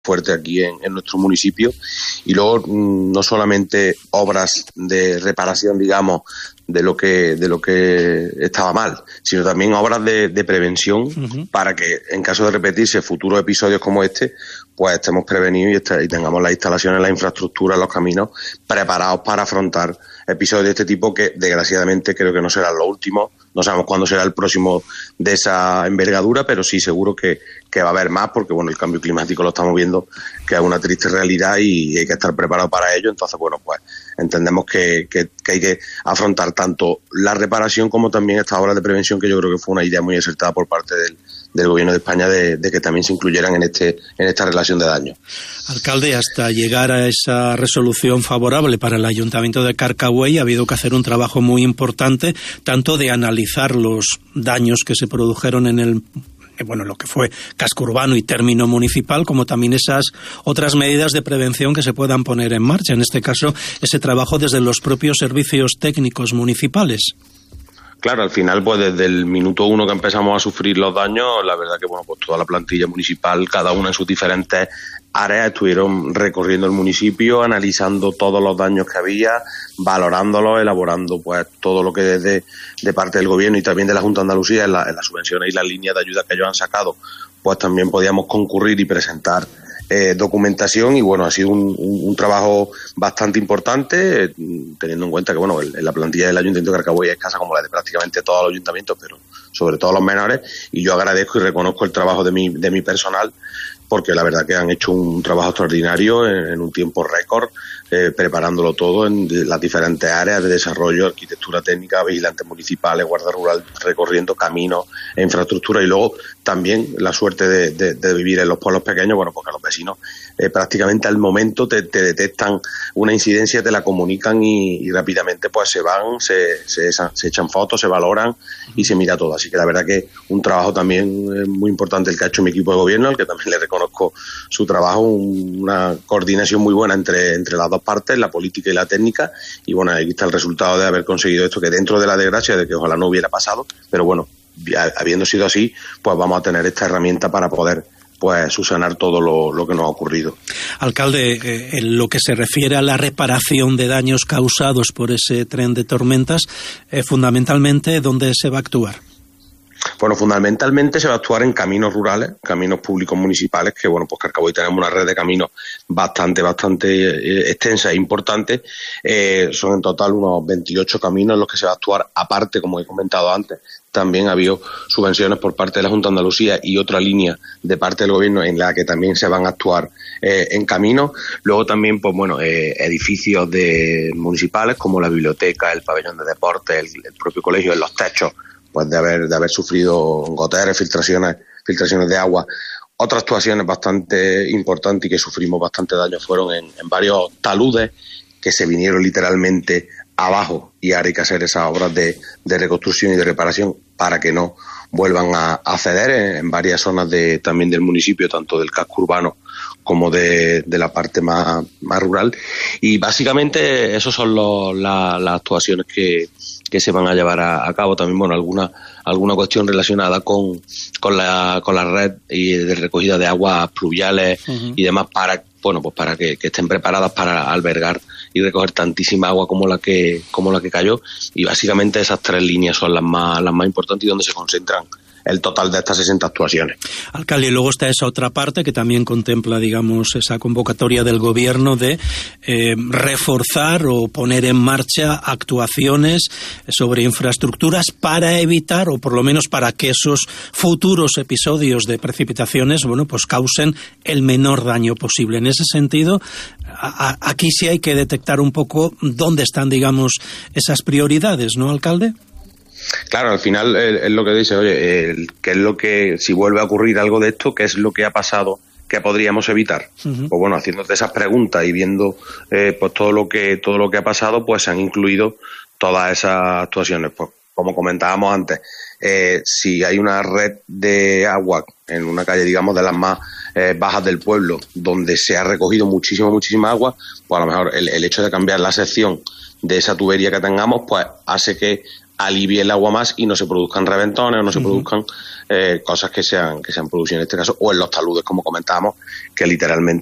fuerte aquí en nuestro municipio. Y luego no solamente obras de reparación, digamos, de lo que estaba mal, sino también obras de prevención, para que en caso de repetirse futuros episodios como este, pues estemos prevenidos y tengamos las instalaciones, la infraestructura, los caminos preparados para afrontar episodios de este tipo, que desgraciadamente creo que no serán los últimos. No sabemos cuándo será el próximo de esa envergadura, pero sí seguro que va a haber más, porque bueno, el cambio climático lo estamos viendo, que es una triste realidad y hay que estar preparado para ello. Entonces, bueno, pues entendemos que hay que afrontar tanto la reparación como también estas obras de prevención, que yo creo que fue una idea muy acertada por parte del Gobierno de España de que también se incluyeran en esta relación de daños. Alcalde, hasta llegar a esa resolución favorable para el Ayuntamiento de Carcagüey ha habido que hacer un trabajo muy importante, tanto de analizar los daños que se produjeron en lo que fue casco urbano y término municipal, como también esas otras medidas de prevención que se puedan poner en marcha. En este caso, ese trabajo desde los propios servicios técnicos municipales. Claro, al final, pues desde el minuto 1 que empezamos a sufrir los daños, la verdad que bueno, pues toda la plantilla municipal, cada una en sus diferentes áreas, estuvieron recorriendo el municipio, analizando todos los daños que había, valorándolos, elaborando pues todo lo que desde de parte del gobierno y también de la Junta de Andalucía, en las subvenciones y las líneas de ayuda que ellos han sacado, pues también podíamos concurrir y presentar documentación. Y bueno, ha sido un trabajo bastante importante, teniendo en cuenta que bueno, la plantilla del Ayuntamiento de Carcagüey es escasa como la de prácticamente todos los ayuntamientos, pero sobre todo los menores, y yo agradezco y reconozco el trabajo de mi personal, porque la verdad que han hecho un trabajo extraordinario en un tiempo récord, preparándolo todo en las diferentes áreas de desarrollo, arquitectura técnica, vigilantes municipales, guardia rural, recorriendo caminos e infraestructura. Y luego también la suerte de vivir en los pueblos pequeños, bueno, porque los vecinos prácticamente al momento te detectan una incidencia, te la comunican y rápidamente pues se van, se echan fotos, se valoran y se mira todo. Así que la verdad que un trabajo también muy importante el que ha hecho mi equipo de gobierno, al que también le reconozco su trabajo, una coordinación muy buena entre las dos partes, la política y la técnica. Y bueno, aquí está el resultado de haber conseguido esto, que dentro de la desgracia de que ojalá no hubiera pasado, pero bueno, habiendo sido así, pues vamos a tener esta herramienta para poder pues subsanar todo lo que nos ha ocurrido. Alcalde, en lo que se refiere a la reparación de daños causados por ese tren de tormentas, fundamentalmente, ¿dónde se va a actuar? Bueno, fundamentalmente se va a actuar en caminos rurales, caminos públicos municipales, que bueno, pues Carcagüey tenemos una red de caminos bastante extensa e importante. Son en total unos 28 caminos en los que se va a actuar. Aparte, como he comentado antes, también ha habido subvenciones por parte de la Junta de Andalucía y otra línea de parte del gobierno en la que también se van a actuar en caminos. Luego también, pues bueno, edificios municipales como la biblioteca, el pabellón de deportes, el propio colegio, en los techos, pues de haber sufrido goteras, filtraciones de agua. Otras actuaciones bastante importantes y que sufrimos bastante daño fueron en varios taludes que se vinieron literalmente abajo, y ahora hay que hacer esas obras de reconstrucción y de reparación para que no vuelvan a ceder en varias zonas también del municipio, tanto del casco urbano como de la parte más rural. Y básicamente esos son las actuaciones que se van a llevar a cabo. También, bueno, alguna cuestión relacionada con la red y de recogida de aguas pluviales y demás, para que estén preparadas para albergar y recoger tantísima agua como la que cayó. Y básicamente esas tres líneas son las más importantes y donde se concentran el total de estas 60 actuaciones. Alcalde, y luego está esa otra parte que también contempla, digamos, esa convocatoria del gobierno de reforzar o poner en marcha actuaciones sobre infraestructuras para evitar, o por lo menos para que esos futuros episodios de precipitaciones, bueno, pues causen el menor daño posible. En ese sentido, aquí sí hay que detectar un poco dónde están, digamos, esas prioridades, ¿no, alcalde? Claro, al final es lo que dice, oye, ¿qué es lo que, si vuelve a ocurrir algo de esto, qué es lo que ha pasado que podríamos evitar? Pues bueno, haciéndote esas preguntas y viendo pues todo lo que ha pasado, pues se han incluido todas esas actuaciones. Pues como comentábamos antes, si hay una red de agua en una calle, digamos, de las más bajas del pueblo, donde se ha recogido muchísima agua, pues a lo mejor el hecho de cambiar la sección de esa tubería que tengamos, pues hace que alivie el agua más y no se produzcan reventones o no se produzcan cosas que se han producido en este caso, o en los taludes, como comentábamos, que literalmente